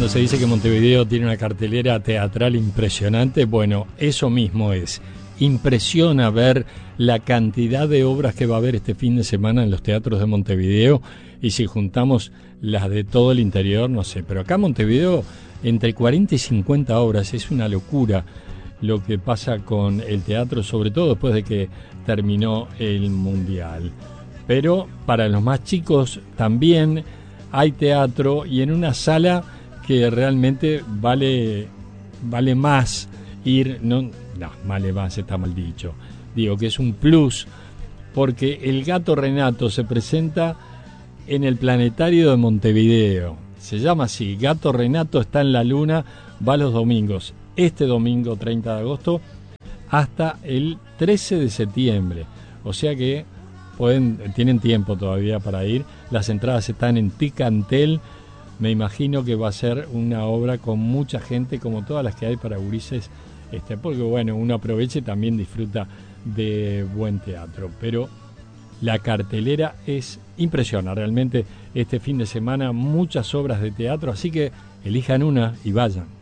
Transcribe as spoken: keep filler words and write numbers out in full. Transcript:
Cuando se dice que Montevideo tiene una cartelera teatral impresionante, bueno, eso mismo es. Impresiona ver la cantidad de obras que va a haber este fin de semana en los teatros de Montevideo, y si juntamos las de todo el interior, no sé, pero acá en Montevideo entre cuarenta y cincuenta obras, es una locura lo que pasa con el teatro, sobre todo después de que terminó el Mundial. Pero para los más chicos también hay teatro, y en una sala que realmente vale, vale más ir, no, no, vale más, está mal dicho, digo que es un plus, porque El Gato Renato se presenta en el Planetario de Montevideo, se llama así, Gato Renato está en la luna, va los domingos, este domingo treinta de agosto hasta el trece de septiembre, o sea que pueden, tienen tiempo todavía para ir. Las entradas están en Ticantel. Me imagino que va a ser una obra con mucha gente, como todas las que hay para gurises, este, porque bueno, uno aprovecha y también disfruta de buen teatro. Pero la cartelera es impresionante, realmente este fin de semana muchas obras de teatro, así que elijan una y vayan.